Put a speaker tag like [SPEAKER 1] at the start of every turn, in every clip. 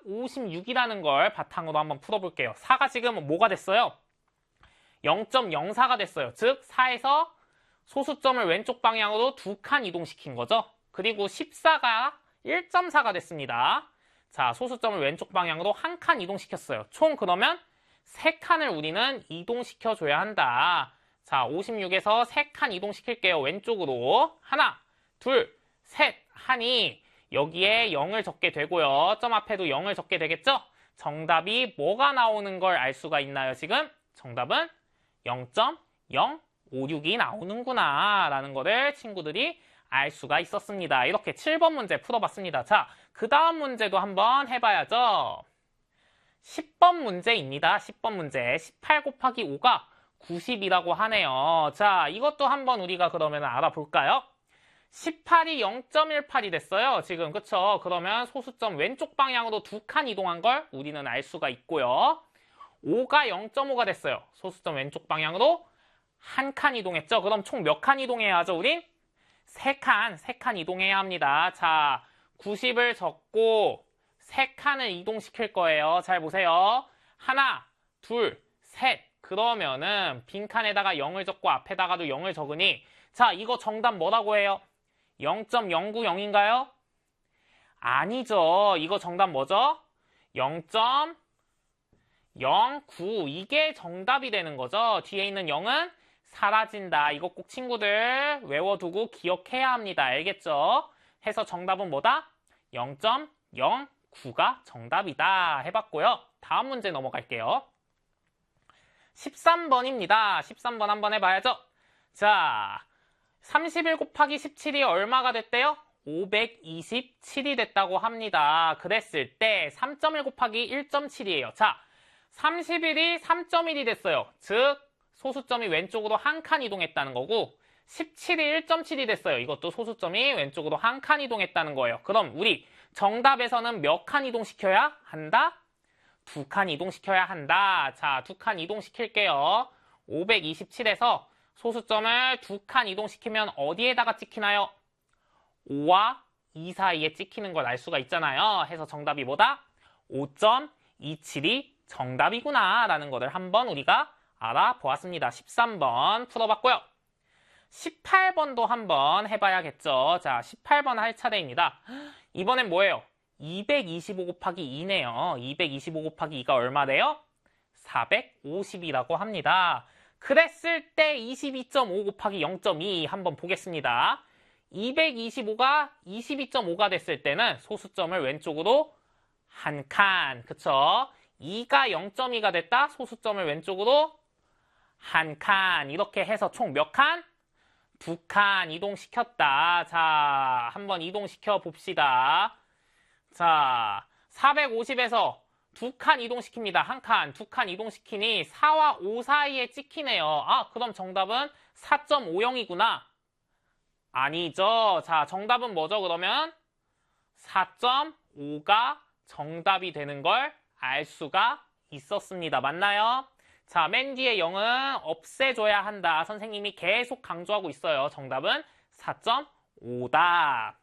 [SPEAKER 1] 56이라는 걸 바탕으로 한번 풀어볼게요. 4가 지금 뭐가 됐어요? 0.04가 됐어요. 즉 4에서 소수점을 왼쪽 방향으로 2칸 이동시킨 거죠. 그리고 14가 1.4가 됐습니다. 자, 소수점을 왼쪽 방향으로 1칸 이동시켰어요. 총 그러면 3칸을 우리는 이동시켜줘야 한다. 자, 56에서 3칸 이동시킬게요. 왼쪽으로. 하나, 둘, 셋 하니 여기에 0을 적게 되고요. 점 앞에도 0을 적게 되겠죠? 정답이 뭐가 나오는 걸 알 수가 있나요, 지금? 정답은 0.056이 나오는구나 라는 거를 친구들이 알 수가 있었습니다. 이렇게 7번 문제 풀어봤습니다. 자, 그 다음 문제도 한번 해봐야죠. 10번 문제입니다. 10번 문제. 18 곱하기 5가 90이라고 하네요. 자, 이것도 한번 우리가 그러면 알아볼까요? 18이 0.18이 됐어요. 지금 그쵸? 그러면 소수점 왼쪽 방향으로 2칸 이동한 걸 우리는 알 수가 있고요. 5가 0.5가 됐어요. 소수점 왼쪽 방향으로 1칸 이동했죠? 그럼 총 몇 칸 이동해야 하죠, 우린? 3칸 이동해야 합니다. 자, 90을 적고 3칸을 이동시킬 거예요. 잘 보세요. 하나, 둘, 셋. 그러면은 빈칸에다가 0을 적고 앞에다가도 0을 적으니 자, 이거 정답 뭐라고 해요? 0.090인가요? 아니죠. 이거 정답 뭐죠? 0.09 이게 정답이 되는 거죠. 뒤에 있는 0은 사라진다. 이거 꼭 친구들 외워두고 기억해야 합니다. 알겠죠? 해서 정답은 뭐다? 0.09가 정답이다. 해봤고요. 다음 문제 넘어갈게요. 13번입니다. 13번 한번 해봐야죠. 자, 31 곱하기 17이 얼마가 됐대요? 527이 됐다고 합니다. 그랬을 때 3.1 곱하기 1.7이에요. 자, 31이 3.1이 됐어요. 즉 소수점이 왼쪽으로 1칸 이동했다는 거고 17이 1.7이 됐어요. 이것도 소수점이 왼쪽으로 1칸 이동했다는 거예요. 그럼 우리 정답에서는 몇 칸 이동시켜야 한다? 2칸 이동시켜야 한다. 자, 2칸 이동시킬게요. 527에서 소수점을 2칸 이동시키면 어디에다가 찍히나요? 5와 2 사이에 찍히는 걸 알 수가 있잖아요. 해서 정답이 뭐다? 5.27이 정답이구나 라는 것을 한번 우리가 알아보았습니다. 13번 풀어봤고요. 18번도 한번 해봐야겠죠. 자, 18번 할 차례입니다. 이번엔 뭐예요? 225 곱하기 2네요. 225 곱하기 2가 얼마래요? 450이라고 합니다. 그랬을 때 22.5 곱하기 0.2 한번 보겠습니다. 225가 22.5가 됐을 때는 소수점을 왼쪽으로 1칸, 그쵸? 2가 0.2가 됐다. 소수점을 왼쪽으로 1칸. 이렇게 해서 총 몇 칸? 2칸 이동시켰다. 자, 한번 이동시켜 봅시다. 자, 450에서 2칸 이동시킵니다. 1칸, 2칸 이동시키니 4와 5 사이에 찍히네요. 아, 그럼 정답은 4.50이구나. 아니죠. 자, 정답은 뭐죠, 그러면? 4.5가 정답이 되는 걸 알 수가 있었습니다. 맞나요? 자, 맨 뒤에 0은 없애줘야 한다. 선생님이 계속 강조하고 있어요. 정답은 4.5다.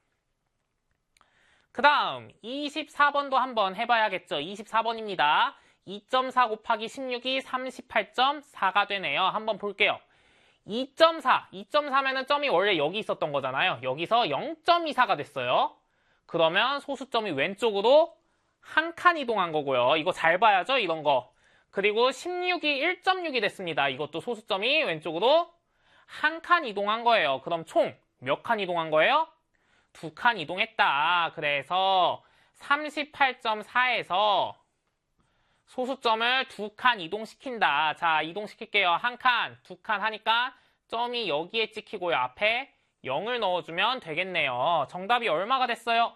[SPEAKER 1] 그 다음 24번도 한번 해봐야겠죠. 24번입니다. 2.4 곱하기 16이 38.4가 되네요. 한번 볼게요. 2.4면은 점이 원래 여기 있었던 거잖아요. 여기서 0.24가 됐어요. 그러면 소수점이 왼쪽으로 1칸 이동한 거고요. 이거 잘 봐야죠, 이런 거. 그리고 16이 1.6이 됐습니다. 이것도 소수점이 왼쪽으로 1칸 이동한 거예요. 그럼 총 몇 칸 이동한 거예요? 2칸 이동했다. 그래서 38.4에서 소수점을 2칸 이동시킨다. 자, 이동시킬게요. 1칸, 2칸 하니까 점이 여기에 찍히고요. 앞에 0을 넣어주면 되겠네요. 정답이 얼마가 됐어요?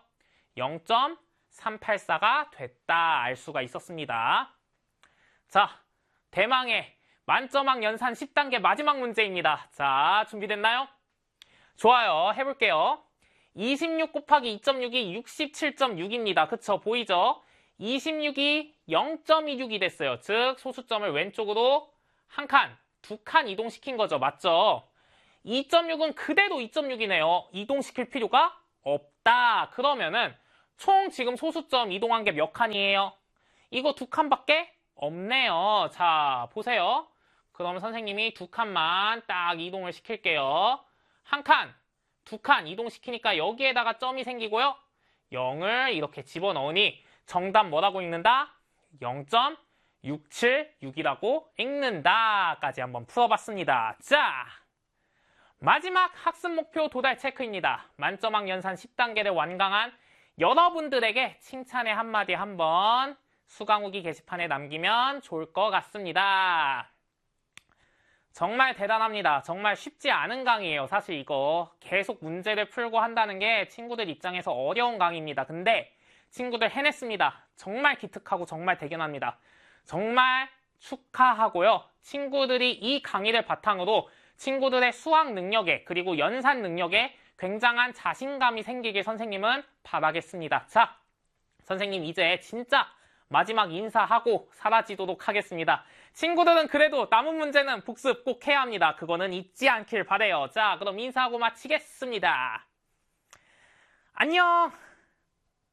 [SPEAKER 1] 0.384가 됐다. 알 수가 있었습니다. 자, 대망의 만점왕 연산 10단계 마지막 문제입니다. 자, 준비됐나요? 좋아요. 해볼게요. 26 곱하기 2.6이 67.6입니다. 그쵸? 보이죠? 26이 0.26이 됐어요. 즉 소수점을 왼쪽으로 1칸, 2칸 이동시킨 거죠. 맞죠? 2.6은 그대로 2.6이네요. 이동시킬 필요가 없다. 그러면은 총 지금 소수점 이동한 게 몇 칸이에요? 이거 2칸밖에 없네요. 자, 보세요. 그럼 선생님이 2칸만 딱 이동을 시킬게요. 1칸, 2칸 이동시키니까 여기에다가 점이 생기고요. 0을 이렇게 집어넣으니 정답 뭐라고 읽는다? 0.676이라고 읽는다까지 한번 풀어봤습니다. 자, 마지막 학습 목표 도달 체크입니다. 만점학 연산 10단계를 완강한 여러분들에게 칭찬의 한마디 한번 수강 후기 게시판에 남기면 좋을 것 같습니다. 정말 대단합니다. 정말 쉽지 않은 강의예요. 사실 이거 계속 문제를 풀고 한다는 게 친구들 입장에서 어려운 강의입니다. 근데 친구들 해냈습니다. 정말 기특하고 정말 대견합니다. 정말 축하하고요. 친구들이 이 강의를 바탕으로 친구들의 수학 능력에 그리고 연산 능력에 굉장한 자신감이 생기길 선생님은 바라겠습니다. 자, 선생님 이제 진짜 마지막 인사하고 사라지도록 하겠습니다. 친구들은 그래도 남은 문제는 복습 꼭 해야 합니다. 그거는 잊지 않길 바래요. 자, 그럼 인사하고 마치겠습니다. 안녕!